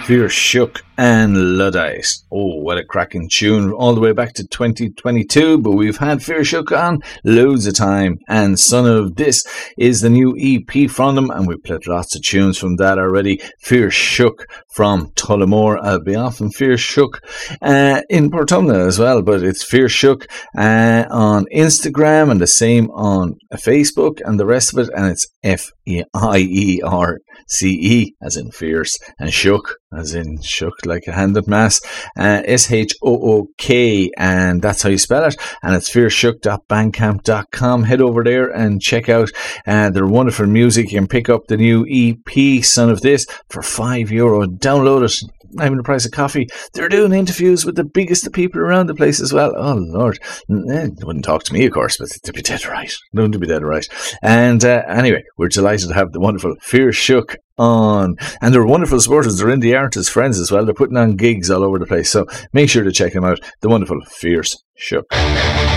Fear Shook and Luddite. Oh, what a cracking tune, all the way back to 2022, but we've had Fear Shook on loads of time, and Son of This is the new EP from them, and we've played lots of tunes from that already. Fear Shook from Tullamore. I'll be off in Fear Shook in Portumna as well, but it's Fear Shook on Instagram and the same on Facebook and the rest of it, and it's FIERCE as in fierce, and shook as in shook like a hand at mass, SHOOK, and that's how you spell it, and it's fearshook.bandcamp.com. Head over there and check out their wonderful music. You can pick up the new EP Son of This for €5. Download it, not even the price of coffee. They're doing interviews with the biggest of people around the place as well. Oh Lord, they wouldn't talk to me of course, but they'd be dead right. Don't be dead right. And anyway, we're delighted to have the wonderful Fear Shook on, and they're wonderful supporters. They're in the artists' friends as well. They're putting on gigs all over the place, so make sure to check them out. The wonderful Fierce Shook.